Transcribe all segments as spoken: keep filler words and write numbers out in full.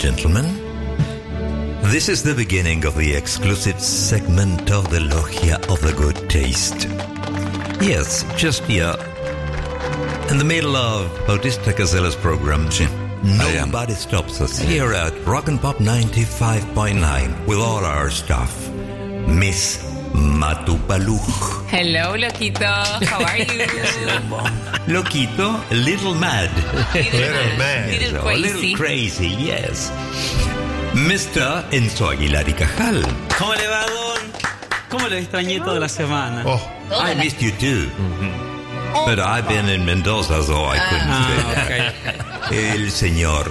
gentlemen, this is the beginning of the exclusive segment of the Logia of the Good Taste. Yes, just here, in the middle of Bautista Casella's program, sí. Nobody stops us here at Rock and Pop ninety-five point nine with all our stuff. Miss Matupaluch. Hello, Loquito. How are you? Loquito, a little mad. Little mad. Little So, a crazy. little crazy, yes. mister Enzo Aguilar y Cajal. ¿Cómo le va, Don? ¿Cómo lo extrañé toda la semana? Oh, I missed you too. But I've been in Mendoza, so I couldn't Ah, stay. ok. El señor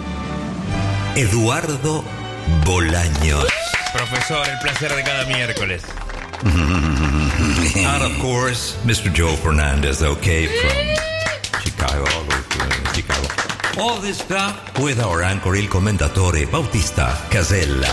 Eduardo Bolaños. Profesor, el placer de cada miércoles. And of course, mister Joe Fernandez, okay, from Chicago, all the way from Chicago. All this stuff with our anchor, il commendatore Bautista Casella.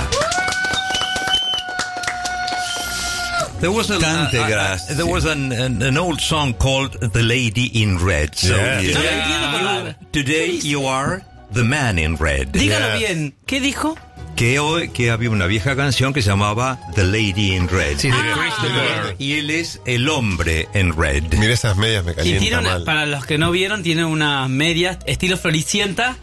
There was a Tante uh, uh, grazie. there was an, an an old song called "The Lady in Red." So Yeah. today, No lo entiendo por you, today you are the man in red. Dígalo Yes. bien. ¿Qué dijo? Que hoy que había una vieja canción que se llamaba "The Lady in Red." Sí, de Crystal Ah. Girl. Y él es el hombre en red. mira esas medias, me Y calienta tiene una, mal. para los que no vieron, tiene una media estilo floricienta,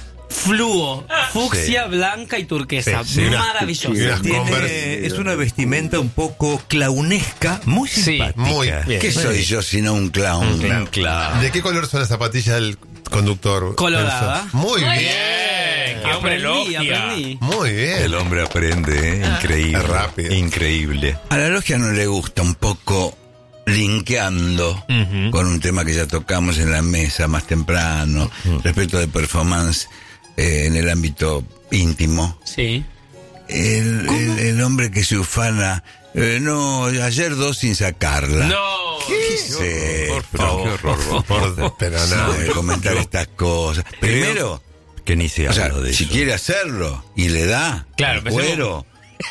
fluo, fucsia, Sí. blanca y turquesa. Sí, sí, una- Maravilloso. y unas Tiene- Converse. es una vestimenta un poco clownesca, muy Sí, simpática. muy bien. ¿Qué soy yo sino un clown? Un clown. Claro. ¿De qué color son las zapatillas del conductor? Colorada. Enzo? Muy bien. Bien, qué hombre Aprendí, logia. aprendí. Muy bien. El hombre aprende, ¿eh? Increíble. Es rápido. Increíble. A la logia no le gusta, un poco linkeando Ujú. con un tema que ya tocamos en la mesa más temprano, respecto de performance eh, en el ámbito íntimo. Sí. El, el, el hombre que se ufana, eh, no, ayer dos sin sacarla. No. Sí, Por pero favor. qué horror. Por- pero No, nada. de comentar estas cosas. Primero, Que ni se o sea, habla de si eso. quiere hacerlo y le da Claro, el empecemos. cuero,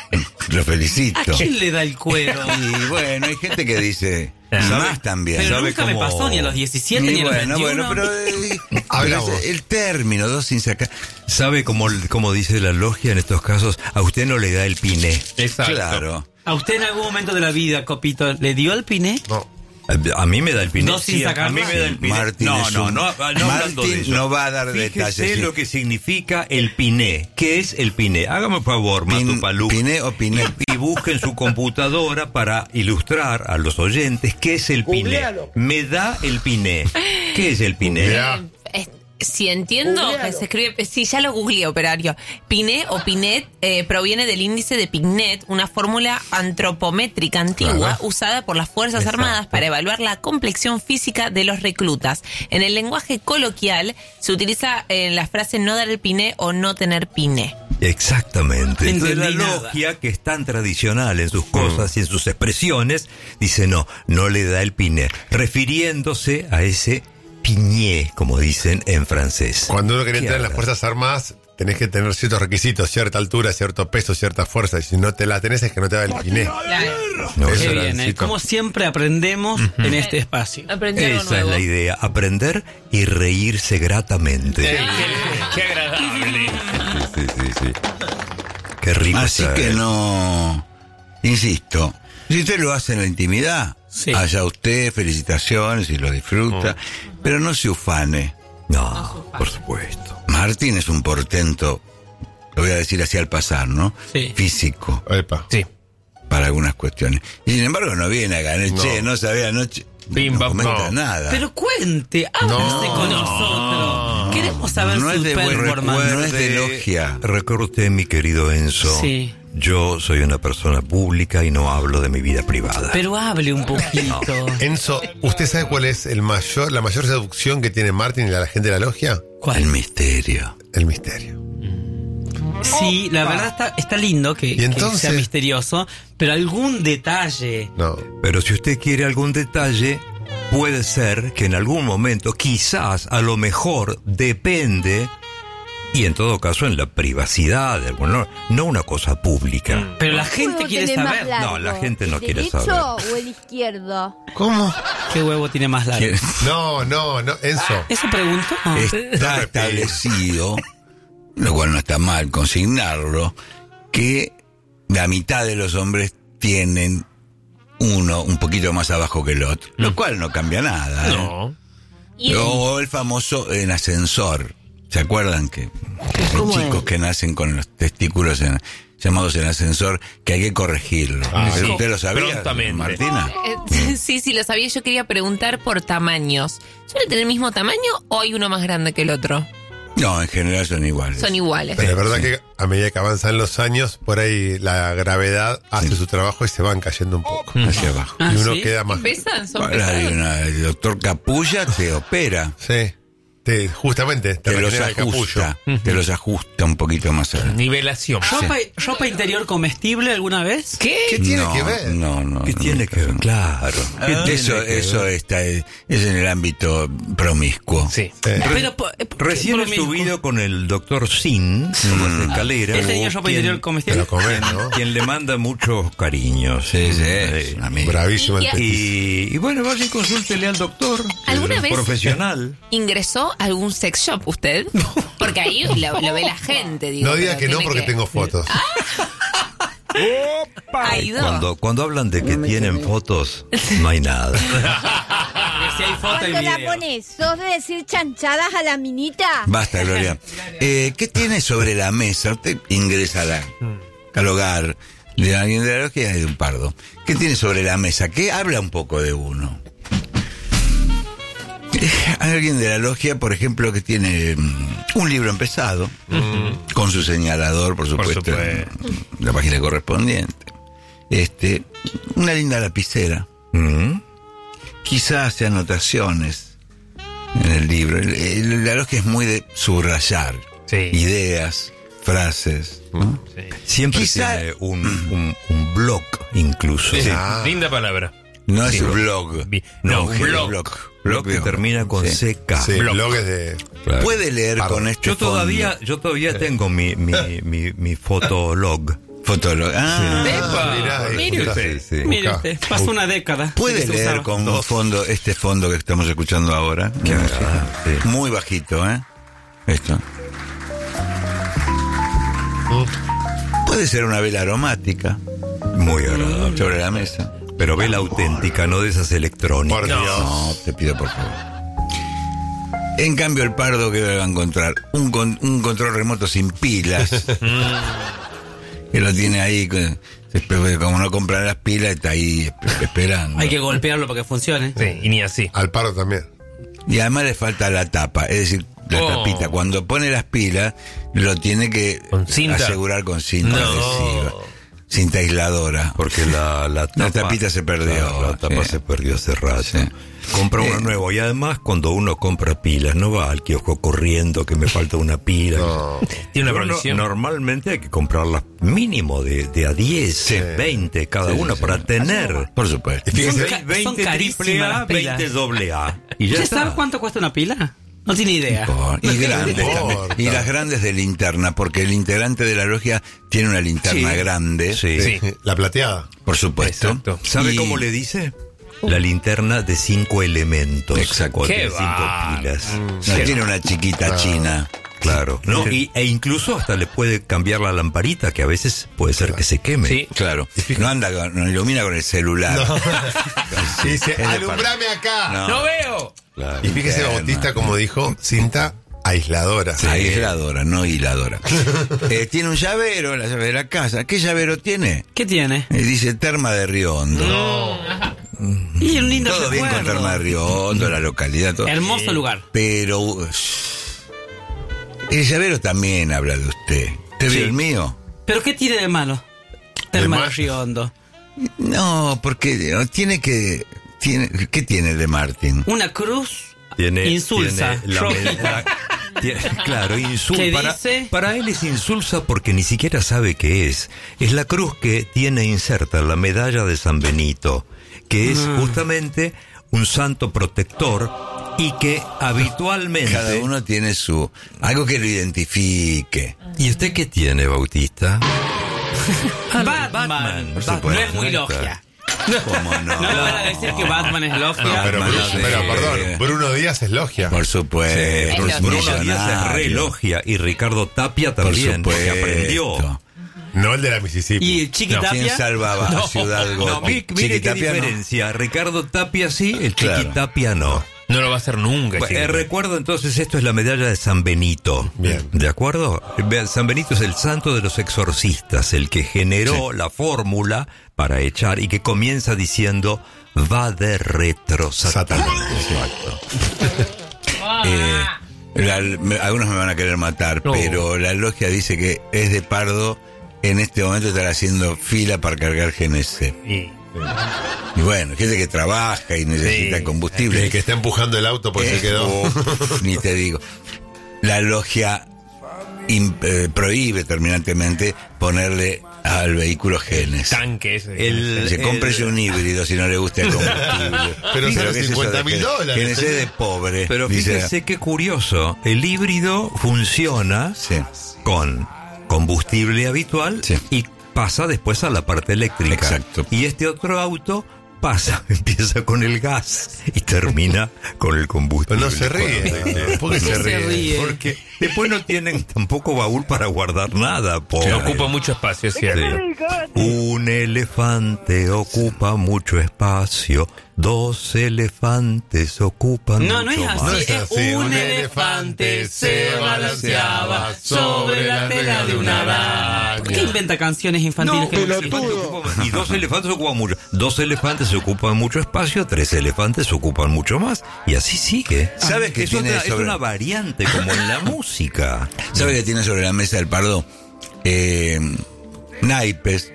lo felicito. ¿A quién le da el cuero? Y bueno, hay gente que dice, Ah. más también. Pero ¿sabe nunca me cómo? pasó ni a los diecisiete Y ni a los bueno, veintiuno. bueno, pero, eh, Habla pero vos. el término, dos sin sacar. ¿Sabe cómo, cómo dice la logia en estos casos? A usted no le da el piné. Exacto. Claro. ¿A usted en algún momento de la vida, Copito, le dio el piné? No. A mí me da el piné. Dos sin Sí, a sacarla. mí me da el piné. Martín no, es no, un- no, no, hablando Martín de eso. no va a dar Fíjese detalles. lo que significa el piné. ¿Qué es el piné? Hágame un favor, Pin- Matupalú. piné o piné. Y busque en su computadora para ilustrar a los oyentes qué es el piné. Me da el piné. ¿Qué es el piné? Googleá. Eh, Si entiendo que se escribe, sí, ya lo googleé, operario. Piné o Pinet eh, proviene del índice de Pinnet, una fórmula antropométrica antigua Ajá. usada por las Fuerzas Exacto. Armadas para evaluar la complexión física de los reclutas. En el lenguaje coloquial se utiliza en la frase no dar el piné o no tener piné. Exactamente. Entonces la Entendí nada. logia, que es tan tradicional en sus cosas y en sus expresiones, dice no, no le da el piné, refiriéndose a ese piñé, como dicen en francés. Cuando uno quiere ¿Qué entrar en las hablas? Fuerzas Armadas, tenés que tener ciertos requisitos, cierta altura, cierto peso, cierta fuerza. Y si no te la tenés, es que no te da el piné. No, Eso Qué era bien, el ¿eh? cito. Como siempre aprendemos en este espacio. Aprendí algo esa es nuevo. la idea, aprender y reírse gratamente. Qué, qué agradable. Sí, sí, sí. Qué rico. Así está, que ¿eh? no, insisto, si usted lo hace en la intimidad, Sí. allá usted, felicitaciones y lo disfruta, pero no se ufane. No, por supuesto. Martín es un portento, lo voy a decir así al pasar, ¿no? Sí. Físico, Epa. Sí. para algunas cuestiones. Y sin embargo no viene a ganar, No. che, no sabía anoche, Bim, no bam, comenta no. nada. Pero cuente, háblese No. con nosotros. Queremos saber No su es de buen performance. recuerdo. No es de logia. Recuerde usted, mi querido Enzo. Sí. Yo soy una persona pública y no hablo de mi vida privada. Pero hable un poquito. Enzo, ¿usted sabe cuál es el mayor, la mayor seducción que tiene Martín y la gente de la logia? El ¿Cuál? misterio. El misterio. Sí, la verdad está, está lindo que, ¿Y entonces? que sea misterioso, pero algún detalle. No. Pero si usted quiere algún detalle, puede ser que en algún momento, quizás, a lo mejor, depende, y en todo caso en la privacidad, de alguno, no una cosa pública. Pero la gente ¿Huevo quiere tenés más saber. largo? No, la gente no ¿El quiere derecho saber. o el izquierdo? ¿Cómo? ¿Qué huevo tiene más largo? No, no, no, Enzo. ¿Eso preguntó? Está establecido lo cual no está mal consignarlo, que la mitad de los hombres tienen uno un poquito más abajo que el otro, lo cual no cambia nada. ¿eh? No. Y el- O el famoso en ascensor. ¿Se acuerdan que hay ¿Cómo chicos es? que nacen con los testículos en- llamados en ascensor, que hay que corregirlo? Ah, sí. ¿Usted lo sabía, Prontamente. Martina? Eh, sí, sí, lo sabía. Yo quería preguntar por tamaños. ¿Suelen tener el mismo tamaño o hay uno más grande que el otro? No, en general son iguales. Son iguales. Pero es verdad que a medida que avanzan los años, por ahí la gravedad hace su trabajo y se van cayendo un poco. Hacia abajo. Ah, y uno ¿sí? queda más. ¿Pesan? ¿Son Ahora hay pesados? una- el doctor Capulla te opera, Sí. Te- justamente, te, te los regenera el capullo. ajusta, te los ajusta un poquito más. a- Nivelación. ¿Ropa, ¿Ropa interior comestible alguna vez? ¿Qué? ¿Qué tiene no, que ver? No, no. ¿Qué no, tiene no, que ver? no. Claro. ¿Qué tiene Eso, que eso ver? está, es en el ámbito promiscuo. Sí. Eh, Pero, po- eh, Recién por he lo mismo. subido con el doctor Sin por las escaleras. ¿Él tenía ropa quien- interior te comestible? lo comes, ¿no? Quien le manda muchos cariños. Sí, sí, Eh, es un amigo. Bravísimo el Y- petit. Y, y bueno, vaya y consúltele al doctor. ¿Alguna el vez- profesional. ¿Ingresó a algún sex shop usted? Porque ahí lo, lo ve la gente. Digo, No diga pero que no tiene porque tengo fotos. Ha ido. Cuando, cuando hablan de que tienen fotos, no hay nada. Que si hay foto y Cuando la video. pones, ¿sos de decir chanchadas a la minita? Basta, Gloria. Eh, ¿Qué tiene sobre la mesa? Usted ingresa a la- al hogar de alguien de la logia y de un pardo. ¿Qué tiene sobre la mesa? ¿Qué habla un poco de uno? Eh, Alguien de la logia, por ejemplo, que tiene mm, un libro empezado, con su señalador, por supuesto, supuesto. en la página correspondiente. Este, una linda lapicera. ¿Mm? Quizás hace anotaciones en el libro. El- el- La logia es muy de subrayar Sí. ideas, frases. ¿no? Sí. Siempre Quizá- tiene un, un, un blog, incluso. Sí, Ah. linda palabra. No Sí. es un blog. Bi- no, un blog. blog. Blog que de- termina con Sí. C K. Sí, Blog. bloques de. Claro. Puede leer Pardo. con este Yo todavía, fondo. yo todavía tengo mi, mi, mi, mi fotolog. Fotolog. Ah, Epa. Mirá, ahí, Mire buscá. usted. Sí, sí. Mire Buscá. usted, pasó una década. puede que se leer usaba. con un fondo, este fondo que estamos escuchando ahora. Qué agradable, sí. Muy bajito, ¿eh? Esto. Puede ser una vela aromática Muy agradable. sobre la mesa. Pero vela auténtica, no de esas electrónicas. Por Dios. No, te pido por favor. En cambio, el pardo que va a encontrar un, con- un control remoto sin pilas. Que lo tiene ahí, que- como no compra las pilas, está ahí esp- esperando. Hay que golpearlo para que funcione. Sí, y ni así. Al paro también. Y además le falta la tapa, es decir, la Oh. tapita. Cuando pone las pilas, lo tiene que ¿Con cinta? asegurar con cinta No. adhesiva. Cinta aisladora. Porque la, la tapa, La tapita se perdió, Claro, la tapa sí. se perdió hace rato. Sí. Compra uno Eh. nuevo. Y además, cuando uno compra pilas, no va al kiosco corriendo que me falta una pila. No. Tiene una Bueno, provisión. normalmente hay que comprarlas mínimo de, de a diez, veinte cada Sí, una sí, para sí. tener. Por supuesto. Fíjese, Son ca- son veinte carísimas triple A, las pilas. veinte doble A. Y ya ¿Usted está. sabe cuánto cuesta una pila? No tiene idea. Por- y grandes importa. también. Y las grandes de linterna, porque el integrante de la logia tiene una linterna Sí. grande, Sí. Sí. La plateada. por supuesto. Exacto. ¿Sabe Y- cómo le dice? La linterna de cinco elementos. Exacto. O ¡Qué de cinco va! pilas. No tiene una chiquita china. Claro. No, y, e incluso hasta le puede cambiar la lamparita, que a veces puede ser que se queme. Sí. Claro. No anda con, no ilumina con el celular. Y dice, Es de alumbrame acá. No. ¡No veo! Claro. Y fíjese, Interna. Bautista, como dijo, cinta aisladora. Aisladora, no hiladora. Eh, tiene un llavero, la llave de la casa. ¿Qué llavero tiene? ¿Qué tiene? Eh, dice Terma de Riondo. Y un lindo Todo bien con recuerdo. Terma de Riondo, la localidad, todo. Hermoso lugar. Pero uh, el llavero también habla de usted. ¿Usted Sí. vio el mío? ¿Pero qué tiene de malo? Terma de malo? Riondo. No, porque eh, tiene que... Tiene, ¿qué tiene de Martín? Una cruz Tiene, insulsa, tiene la- rojita. la- tiene- claro, insulsa. ¿Qué Para, dice? para él es insulsa porque ni siquiera sabe qué es. Es la cruz que tiene inserta la medalla de San Benito, que es Ah. justamente un santo protector y que habitualmente... Cada uno tiene su... Algo que lo identifique. ¿Y usted qué tiene, Bautista? Batman. Batman, por No supuesto. es muy Ahí está. logia. ¿Cómo no? No me van a decir que Batman es logia. No, pero, Batman, Bruno- sí. pero, perdón, Bruno Díaz es logia. Por supuesto. Sí, es Bruno Díaz es millonario. re logia y Ricardo Tapia Por también, porque supuesto. aprendió. No el de la Mississippi. Y el Chiquitapia. ¿Quién salvaba a Ciudad No, Gótica? mire, mire qué Chiquitapia, ¿no? diferencia. Ricardo Tapia sí, el Claro. Chiquitapia no. No lo va a hacer nunca. Bueno, chico. eh, recuerdo entonces, esto es la medalla de San Benito. Bien. ¿De acuerdo? Vean, San Benito es el santo de los exorcistas, el que generó la fórmula para echar y que comienza diciendo, va de retro Satanás. Eh, la- me- algunos me van a querer matar, No. pero la logia dice que es de Pardo en este momento estar haciendo fila para cargar G N C. Y- Y bueno, gente que trabaja y necesita Sí. combustible. El que está empujando el auto porque Eh, se quedó. oh, ni te digo. La logia im- eh, prohíbe terminantemente ponerle al vehículo genes. Tanque ese. El- Dice, cómprese el- un híbrido si no le gusta el combustible. Pero sale ¿qué es eso cincuenta de mil que- dólares, G N C señor. de pobre. Pero dice, fíjese qué curioso, el híbrido funciona Sí. con combustible habitual Sí. y pasa después a la parte eléctrica. Exacto. Y este otro auto pasa, empieza con el gas y termina con el combustible. Pero no se ríe. ¿Por qué se Se ríe? ríe. Porque después no tienen tampoco baúl para guardar nada, pobre. No ocupa mucho espacio, es cierto. Un elefante ocupa mucho espacio, dos elefantes ocupan No, no es mucho así. más. No es es así. un Un elefante se balanceaba sobre la tela de una araña. ¿Por qué inventa canciones infantiles No, que no un existen? elefante ocupa- y dos elefantes ocupan mucho. Dos elefantes ocupan mucho espacio, tres elefantes ocupan mucho más. Y así sigue. ¿Sabes qué es, tiene otra- es sobre- una variante como en la música. ¿Sabe qué tiene sobre la mesa el Pardo? Eh, naipes.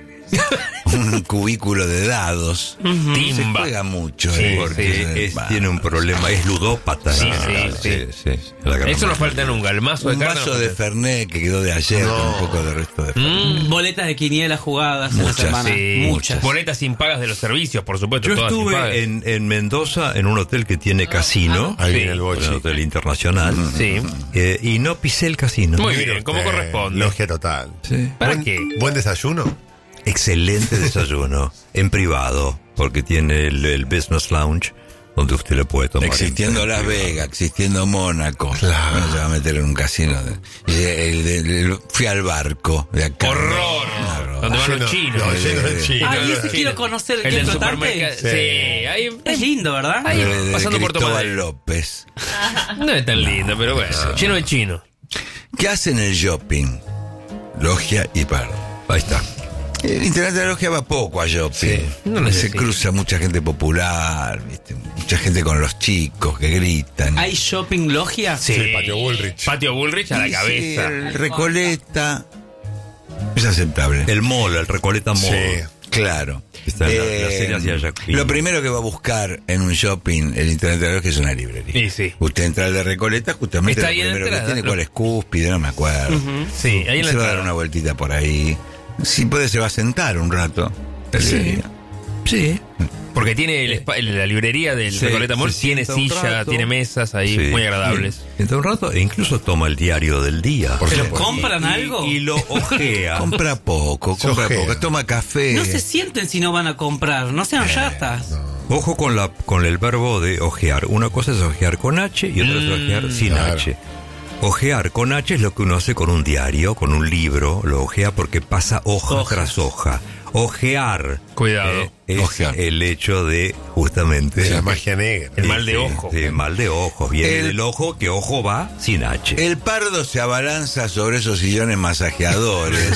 Un cubículo de dados. Se Timba. juega mucho. Sí, eh, Porque sí, es- va. tiene un problema, es ludópata. Sí, ¿no? sí, sí. la gran Eso no mayoría. falta nunca. El mazo de Un carne. vaso no de falta. Fernet que quedó de ayer con un poco de resto de Fernet. Mm, Boletas de quiniela jugadas en la Muchas, semana. sí. Muchas. Boletas impagas de los servicios, por supuesto. Yo todas impagas. estuve en, en Mendoza en un hotel que tiene casino, Ahí Sí. viene el boche. un hotel internacional, Sí. eh, y no pisé el casino. Muy Mire bien, como usted, corresponde. Logia total. Sí. ¿Para ¿Buen, qué? ¿Buen desayuno? Excelente desayuno, en privado, porque tiene el, el Business Lounge, donde usted le puede tomar. Existiendo en- Las en privado. Vegas, existiendo Mónaco. Claro. Bueno, se va a meter en un casino. de- y el de- el- fui al barco de acá. Horror. Horror. Donde van Lleno- los chinos. no, lleno de chinos. Ah, y ese Los quiero chinos. conocer El qué del flotante. supermercado. Sí. Sí, ahí Es lindo, ¿verdad? Ahí, De- de pasando por Cristóbal Tomadero. López. No es tan lindo, pero bueno. Lleno de chinos. ¿Qué hacen el shopping? Logia y Pardo. Ahí está. El internet de la logia va poco a shopping. no Se necesita. cruza mucha gente popular, ¿viste? Mucha gente con los chicos que gritan. ¿Hay shopping logia? Sí. Sí, Patio Bullrich. Patio Bullrich a la Y sí, cabeza. el Recoleta es aceptable. El mall, el Recoleta Mall. Sí. Claro. Está en la- la serie hacia allá. Lo primero que va a buscar en un shopping el internet de la logia es una librería. Y sí. Usted entra al de Recoleta, justamente Está lo ahí de primero que entrada, tiene, ¿no? cuál es Cúspide, no me acuerdo. Sí, ahí en la Se va a dar entrada. una vueltita por ahí. Si puede, se va a sentar un rato. Sí. Sí. Porque tiene el espa- la librería del Se- Recoleta Mall, se tiene sienta un silla, rato. tiene mesas ahí Sí. muy agradables. Entra un rato e incluso toma el diario del día. Por ¿Pero supuesto. compran Y- algo? Y lo ojea. Compra poco, Se compra ojea. poco. Toma café. No se sienten si no van a comprar. No sean ratas. Ojo con la con el verbo de ojear. Una cosa es ojear con H y otra es Mm, ojear sin claro. H. Ojear con H es lo que uno hace con un diario, con un libro, lo ojea porque pasa hoja Hojas. tras hoja. Ojear. Cuidado. eh, es Ojear. el hecho de justamente La magia negra. El mal de Sí, ojo. sí, mal de ojo. Viene El- del ojo, que ojo va sin H. El Pardo se abalanza sobre esos sillones masajeadores.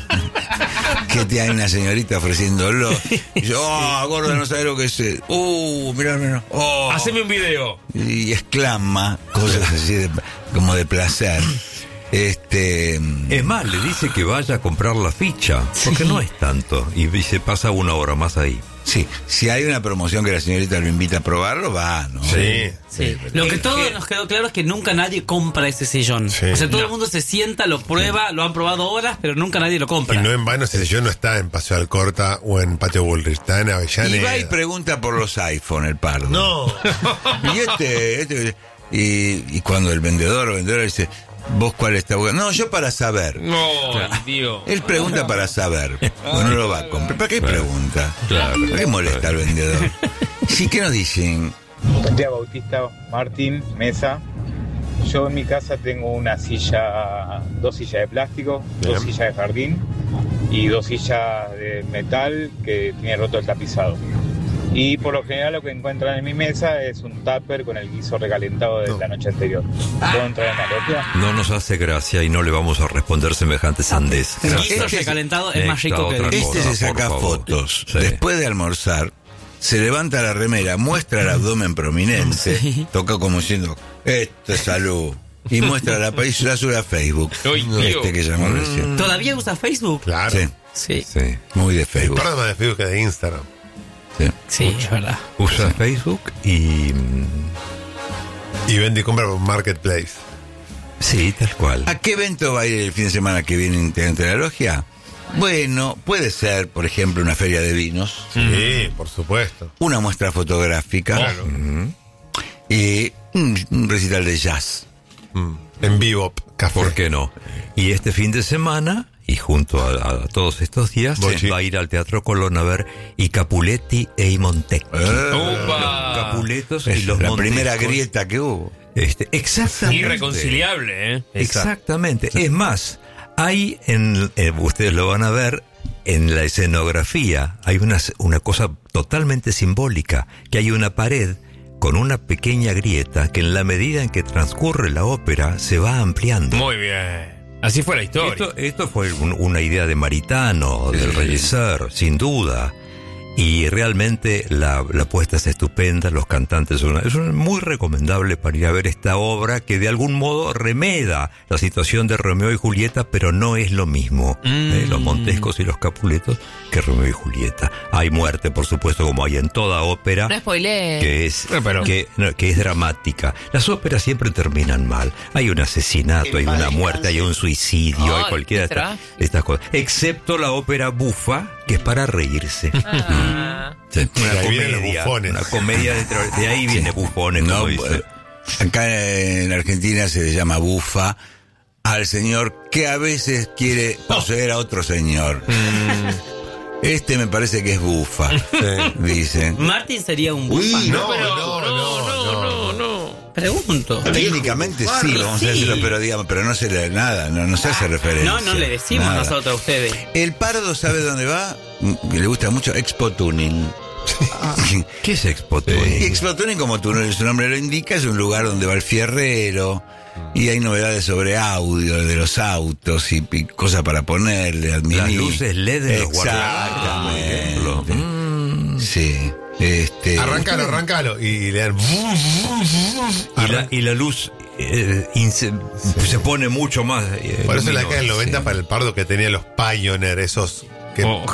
Que te hay una señorita ofreciéndolo. Y yo, oh, gorda, no sabes lo que es. eh. Uh, mirá, mirá. Oh. Haceme un video. Y exclama cosas así de- como de placer. Este. Es más, le dice que vaya a comprar la ficha, porque no es tanto. Y se pasa una hora más ahí. Sí, si hay una promoción que la señorita lo invita a probarlo, va, ¿no? Sí. Sí. Lo que todo nos quedó claro es que nunca nadie compra ese sillón. Sí. O sea, todo No. el mundo se sienta, lo prueba, lo han probado horas, pero nunca nadie lo Y compra. no en vano ese sillón no está en Paseo Alcorta o en Patio Bullrich, está en Y va y Avellaneda. pregunta por los iPhone, el Pardo. No. Y este, este y, y cuando el vendedor o vendedora dice, ¿Vos cuál está buscando? No, yo para saber. No, tío. Él pregunta para saber. No lo va a comprar. ¿Para qué pregunta? Claro. ¿Para qué molesta al vendedor? Sí, ¿qué nos dicen? Buen día, Bautista, Martín, Mesa. Yo en mi casa tengo una silla, dos sillas de plástico, Bien. dos sillas de jardín y dos sillas de metal que tiene roto el tapizado. Y por lo general lo que encuentran en mi mesa es un tupper con el guiso recalentado de No. la noche anterior. ¿Puedo entrar en la logia? No nos hace gracia y no le vamos a responder semejante sandez. Guiso Este- recalentado es más Esta rico que otra el cosa. Este se por saca favor. fotos. Sí. Después de almorzar, se levanta la remera, muestra el abdomen prominente, Sí. toca como diciendo, esto es salud. Y muestra la país y la sube a Facebook. Ay, tío. Este que llamó recién. ¿Todavía usa Facebook? Claro. Sí, Sí. Sí. muy de Facebook. Perdón más de Facebook que de Instagram. Sí. Sí, es verdad. Usa Facebook y... mm, Y vende y compra por Marketplace. sí, tal cual. ¿A qué evento va a ir el fin de semana que viene integrante de la logia? Bueno, puede ser, por ejemplo, una feria de vinos, Sí, por supuesto. una muestra fotográfica Claro. y un, un recital de jazz. Mm. En vivo, café. ¿Por qué no? Y este fin de semana, y junto a, a todos estos días, Bochi. va a ir al Teatro Colón a ver i Capuletti e i Montecchi. Eh, Opa. Capuletos es y los la Montescos. primera grieta que hubo. Este, exactamente. Irreconciliable, ¿eh? Exactamente. Es más, hay en, eh, ustedes lo van a ver en la escenografía, hay una, una cosa totalmente simbólica, que hay una pared con una pequeña grieta que en la medida en que transcurre la ópera se va ampliando. Muy bien. Así fue la historia. Esto, esto fue un- una idea de Maritano, del Regisser, sin duda. Y realmente la, la puesta es estupenda, los cantantes son, es un- muy recomendable para ir a ver esta obra que de algún modo remeda la situación de Romeo y Julieta, pero no es lo mismo, ¿eh? Los Montescos y los Capuletos, que Romeo y Julieta. Hay muerte, por supuesto, como hay en toda ópera, No spoilees. que es, Eh, pero- que, no, que es dramática. Las óperas siempre terminan mal. Hay un asesinato, hay una muerte, hay un suicidio, hay Ay, cualquiera de qué estas, estas cosas. Excepto la ópera bufa, que es para reírse. Ah. Sí, De una ahí vienen los comedia. bufones. Una comedia de, de ahí viene bufones, como No, dice. eh, acá en Argentina se le llama bufa al señor que a veces quiere poseer a otro señor. Este me parece que es bufa, dicen. Martín sería un bufa. Uy, No, Pero, no, no, no, no. Pregunto. Técnicamente sí, vamos sí. a decirlo, pero digamos, pero no se le nada, no, no se hace referencia. No, no le decimos Nada. nosotros a ustedes. El pardo sabe dónde va, que le gusta mucho Expo Tuning. ¿Qué es Expo Y Tuning? Expo Tuning, como tu, su nombre lo indica, es un lugar donde va el fierrero y hay novedades sobre audio de los autos y, y cosas para ponerle, admitir. Las luces L E D de los Exactamente. guardabarros, por ejemplo. Mm. Sí. Este, Arrancalo, arrancalo. Y le dan. Y la, y la luz eh, inse- se pone mucho más. eh, Por eso en la década del luminosa. noventa para el pardo que tenía los Pioneer, esos que. Oh.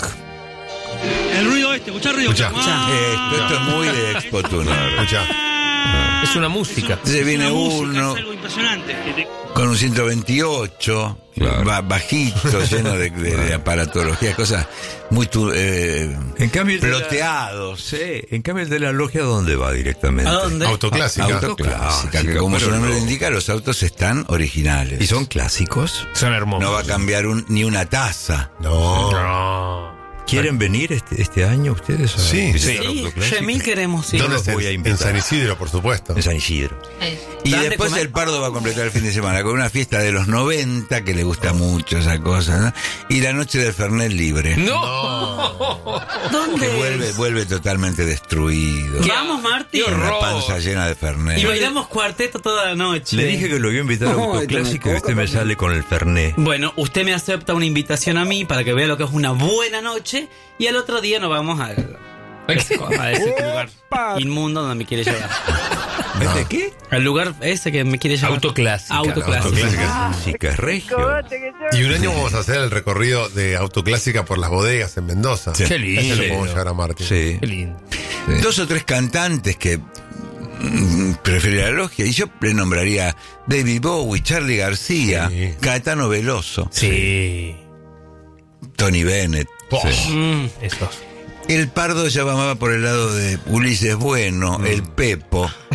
El ruido este, escuchá el ruido. Escuchá. esto, esto es muy de Expo Tuning. Escuchá. Es una música. Entonces viene Una música, uno es algo impresionante. que te- con un ciento veintiocho, Claro. ba- bajito, lleno de, de- de aparatología, cosas muy tu- eh, En cambio, el de la- ploteados. Sí, en cambio el de la logia, ¿dónde va directamente? ¿A dónde? Autoclásica. Autoclásica, que como su nombre lo indica, los autos están originales. ¿Y son clásicos? Son hermosos. No va a cambiar un- ni una taza. No. No. ¿Quieren venir este, este año ustedes a Sí, visitar Sí, Autoclásica? Remil queremos, sí. ¿Dónde los es? voy a En invitar. San Isidro, por supuesto. En San Isidro. Y ¿Dan de después comer? el pardo va a completar el fin de semana con una fiesta de los noventa, que le gusta mucho esa cosa, ¿no? Y la noche del Fernet libre. No. ¿Dónde? Que vuelve, vuelve totalmente destruido. Vamos, Martín. Qué Una horror. panza llena de Fernet. Y bailamos cuarteto toda la noche. Le dije que lo iba a invitar a Autoclásica y usted me sale con el Fernet. Bueno, usted me acepta una invitación a mí para que vea lo que es una buena noche y al otro día nos vamos a, a ese lugar inmundo donde me quiere llevar. ¿Este qué? Al lugar ese que me quiere llevar. Autoclásica. Autoclásica. Autoclásica. Clásica es regio. Y un año vamos a hacer el recorrido de Autoclásica por las bodegas en Mendoza. Qué lindo. Ese lo podemos llevar a Martín. Sí. Qué lindo. Dos o tres cantantes que mm, prefiero la logia, y yo le nombraría David Bowie, Charly García, Sí. Caetano Veloso, Sí. Tony Bennett. Mm, Esos. El pardo ya va por el lado de Ulises Bueno, el Pepo,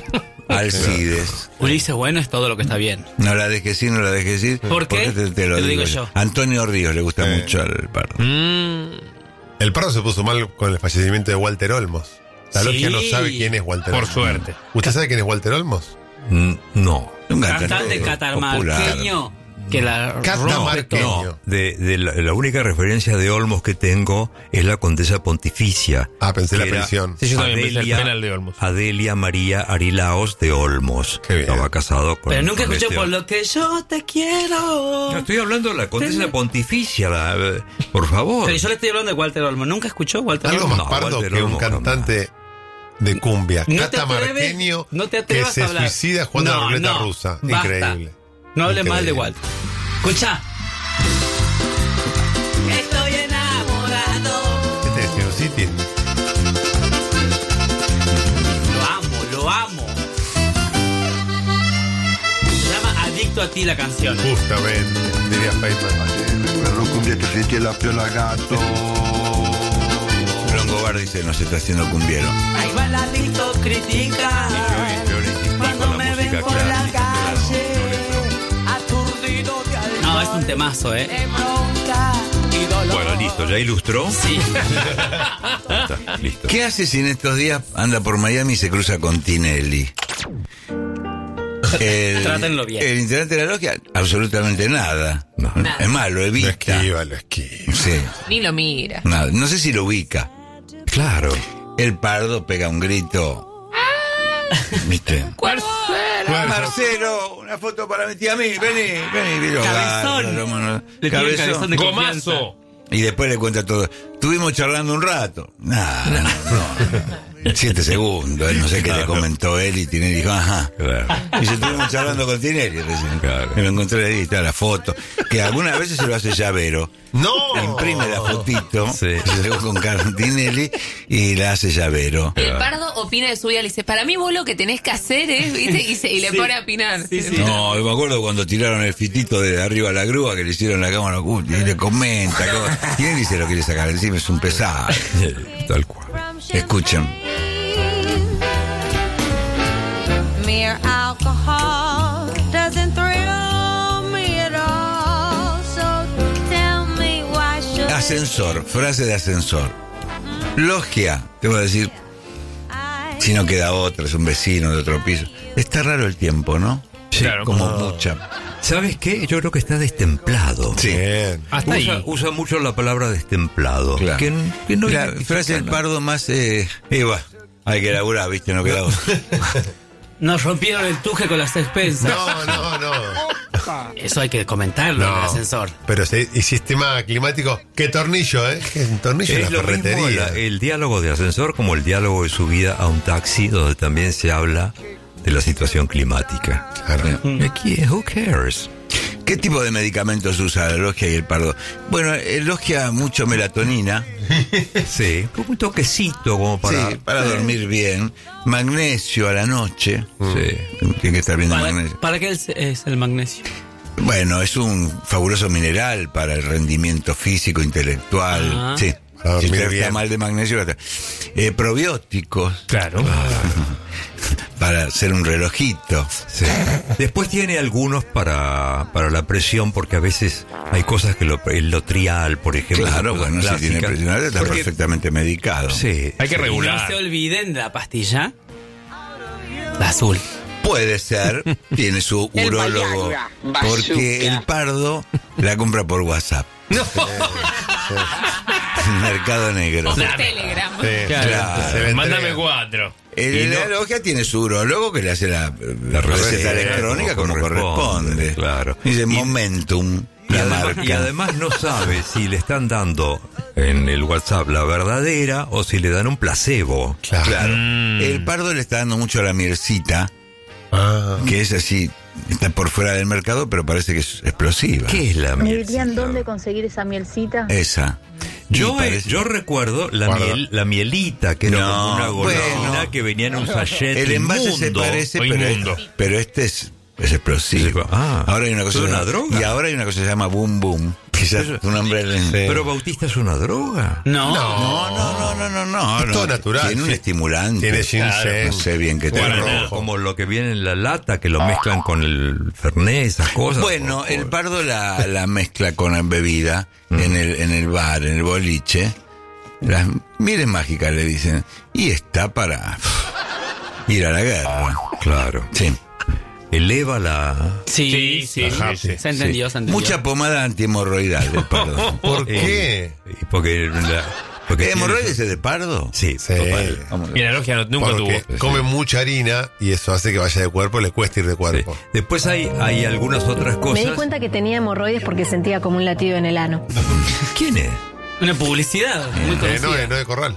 Alcides. Ulises Bueno es todo lo que está bien. No la dejes ir, no la dejes ir. ¿Por qué? Porque te, te lo, Te lo digo, digo yo. yo. Antonio Ríos le gusta Sí. mucho al Pardo. Mm. El Pardo se puso mal con el fallecimiento de Walter Olmos. La Sí. logia no sabe quién es Walter Por Olmos. suerte. ¿Usted sabe quién es Walter Olmos? Mm, No. Un Cantante popular. catamarqueño que la rompe Catamarqueño. todo. De, de la, la única referencia de Olmos que tengo es la condesa pontificia. Ah, pensé la que era pensión. Sí, yo también pensé el Adelia, penal de Olmos. Adelia María Arilaos de Olmos. Qué bien. Estaba casado con. Pero nunca con escuché este- por lo que yo te quiero. No, estoy hablando de la condesa pontificia, la- eh, por favor. Pero yo le estoy hablando de Walter Olmo. ¿Nunca escuchó Walter Algo Olmo? más No, pardo Walter que un Olmos cantante de cumbia No te catamarqueño atreves- no te que atrevas se a hablar. suicida jugando a la No, ruleta no, rusa. basta. Increíble. No hable mal de Increíble. Walter. Escucha. Estoy enamorado. Este es Sin City. Lo amo, lo amo. Se llama Adicto a ti la canción. Justamente, diría Feynman. Quello cumbia che senti la piola gatto. Longobardi se nos está haciendo cumbiero. Ahí va el adicto, critica. Yo le insistí Cuando con la me ven música por la clásica, calle, pero no aturdido de alma. No, es un temazo, ¿eh? le- Bueno, listo, ¿ya ilustró? Sí. Está, listo. ¿Qué hace si en estos días anda por Miami y se cruza con Tinelli? El, Trátenlo bien. El integrante de la logia, absolutamente nada. No. Nada. Es más, lo Lo evita. esquiva, lo esquiva. Sí, Ni lo mira. nada. No sé si lo ubica. Claro. El Pardo pega un grito. ¿Viste? Cuervo. Ah, Marcelo, una foto para mi tía a mí. Vení, vení. vení, Cabezón. bárbaro, mano. Le tira el cabezón de confianza. Gomazo. Y después le cuenta todo. Estuvimos charlando un rato. Nada, no, no. Siete segundos. Él no sé qué le comentó él y Tinelli dijo, ajá. Claro. Y se estuvimos charlando con Tinelli recién. Claro. Me lo encontré ahí, está la foto. Que algunas veces se lo hace llavero. ¡No! Imprime la fotito. Sí. Se llegó con Carlos Tinelli y la hace llavero. El Pardo opina de su vida, le dice, para mí vos lo que tenés que hacer es, ¿viste? Y, se- y le Sí. pone a opinar. Sí, sí. No, yo me acuerdo cuando tiraron el fitito de arriba a la grúa que le hicieron la cámara oculta y le comenta. cómo- Tinelli se lo quiere sacar encima, es un pesado. Tal cual. Escuchen. Mere alcohol doesn't thrill me at all. So tell me why should Ascensor, frase de ascensor. Logia, te voy a decir, I si no queda otra, es un vecino de otro piso. Está raro el tiempo, ¿no? Sí, Claro. Como mucha. ¿Sabes qué? Yo creo que está destemplado. Sí. Bien. Hasta Usa, ahí. usa mucho la palabra destemplado. Claro. Que, que no la identifica frase del nada. Pardo más, eh, y va, hay que laburar, viste, no queda otra. Nos rompieron el tuje con las expensas. No, no, no. Eso hay que comentarlo en el No. ascensor. Pero si- y sistema climático, ¿qué tornillo, eh? ¿Qué tornillo en Es la lo mismo ferretería? la- el diálogo de ascensor como el diálogo de subida a un taxi, donde también se habla de la situación climática. Claro. Aquí, who cares? ¿Qué tipo de medicamentos usa la Logia y el Pardo? Bueno, el Logia mucho melatonina. Sí, como un toquecito como para... sí, para dormir bien. Magnesio a la noche. Sí. Tiene que estar viendo ¿Para, magnesio. ¿para qué es, es el magnesio? Bueno, es un fabuloso mineral para el rendimiento físico, intelectual. Ah. Sí. Para Si dormir usted está bien. mal de magnesio, va a estar- eh, probióticos Claro. para hacer un relojito. Sí. Después tiene algunos para, para la presión, porque a veces hay cosas que lo, el lotrial, por ejemplo. Claro, cosas bueno, si tiene clásicas. presión alta está Porque- perfectamente medicado. Sí. Hay que Y no regular. se olviden de la pastilla. La azul. Puede ser, tiene su urólogo. Porque el Pardo la compra por WhatsApp. Mercado negro. O por Telegram. Sí, Claro. se le Mándame entrega. cuatro. El, Y no- la logia tiene su urólogo que le hace la, la receta receta, electrónica como, como corresponde. corresponde, claro. Dice Y- Momentum, Y la además, marca. y además no sabe si le están dando en el WhatsApp la verdadera o si le dan un placebo. Claro. Claro. Mm. El Pardo le está dando mucho a la mielcita, Ah. que es así, está por fuera del mercado, pero parece que es explosiva. ¿Qué es la ¿Me miel? dirían dónde conseguir esa mielcita? Esa. Yo, Y parece- yo recuerdo la, Guarda. miel, la mielita, que era No, como una golosina bueno. que venía en un sachet El envase se inmundo. parece, o pero, inmundo. pero este es, es explosivo. Ah, ahora hay una cosa ¿es que se una llama- droga? Y ahora hay una cosa que se llama boom boom. Quizás Pero- un hombre... Sí. Pero Bautista es una droga. No. No, no, no, no, no, no. Es no. todo natural, Tiene un sí. estimulante. Tiene ginseng. No sé bien qué Bueno, tiene. no, como lo que viene en la lata, que lo mezclan con el Fernet, esas cosas. Bueno, Por- el por- pardo la, la mezcla con la bebida en el, en el bar, en el boliche. Las miren mágicas le dicen. Y está para uf, ir a la guerra. Claro. Sí. Eleva la... Sí, Sí, sí, Ajá, sí, sí. Se entendió, Sí. se entendió. Mucha pomada antihemorroidal del pardo. ¿Por Eh, qué? y Porque... la- porque ¿Hemorroides es de pardo? Sí, Sí. total. Vamos. Y la logia no- nunca Porque tuvo. come mucha harina y eso hace que vaya de cuerpo, le cuesta ir de Sí. cuerpo. Después hay, hay algunas otras Me di cosas. cuenta que tenía hemorroides porque sentía como un latido en el ano. ¿Quién es? Una publicidad muy Eh, conocida. no, eh, no de corral.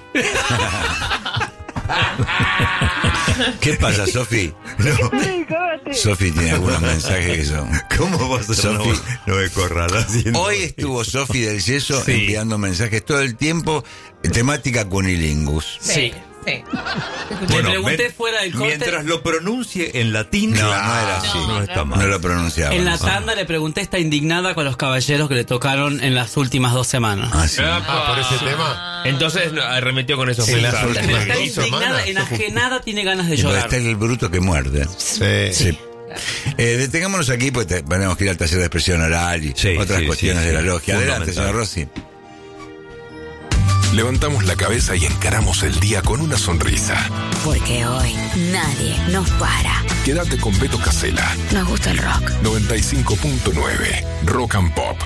¿Qué pasa, Sofi? No. Sofi tiene algunos mensajes que son... ¿Cómo vas a Sofi. no, no me corral haciendo? Hoy estuvo Sofi del Yeso Sí. enviando mensajes todo el tiempo, temática cunilingus. Sí. Sí. Le pregunté ven- fuera del corte. Mientras lo pronuncie en latín. No, no era así. No, está mal. No lo pronunciaba. En la Ah. tanda le pregunté, está indignada con los caballeros que le tocaron en las últimas dos semanas. Ah, sí. Ah, por ese tema. Entonces no, arremetió con esos En las mensajes. últimas Está dos indignada, semanas. enajenada, tiene ganas de Y llorar. está el bruto que muerde. Sí. Sí. Eh, detengámonos aquí porque te- tenemos que ir al taller de expresión oral y Sí, otras sí, cuestiones sí, de la sí. logia. Adelante, señor Fundamental. Rossi. Levantamos la cabeza y encaramos el día con una sonrisa. Porque hoy nadie nos para. Quédate con Beto Casella. Nos gusta el rock. noventa y cinco punto nueve Rock and Pop.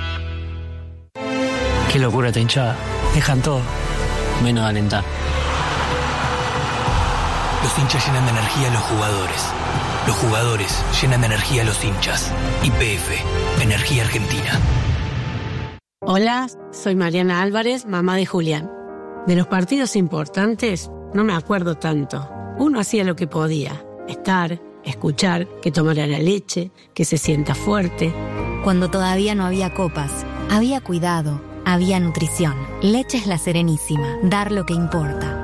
Qué locura esta hinchada. Dejan todo, menos alentar. Los hinchas llenan de energía a los jugadores. Los jugadores llenan de energía a los hinchas. Y P F, Energía Argentina. Hola, soy Mariana Álvarez, mamá de Julián. De los partidos importantes no me acuerdo tanto. Uno hacía lo que podía. Estar, escuchar, que tomara la leche, que se sienta fuerte. Cuando todavía no había copas, había cuidado, había nutrición. Leche es La Serenísima. Dar lo que importa.